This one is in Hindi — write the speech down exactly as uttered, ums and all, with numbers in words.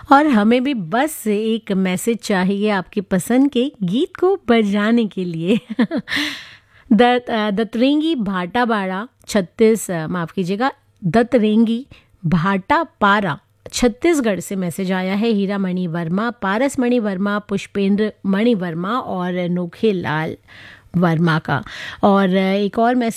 और हमें भी बस एक मैसेज चाहिए आपकी पसंद के गीत को बजाने के लिए। दत अ, दतरेंगी भाटापारा छत्तीस अ, माफ़ कीजिएगा दतरेंगी भाटापारा छत्तीसगढ़ से मैसेज आया है। हीरा मणि वर्मा, पारस मणि वर्मा, पुष्पेंद्र मणि वर्मा और नोखे लाल वर्मा का। और अ, एक और मैसेज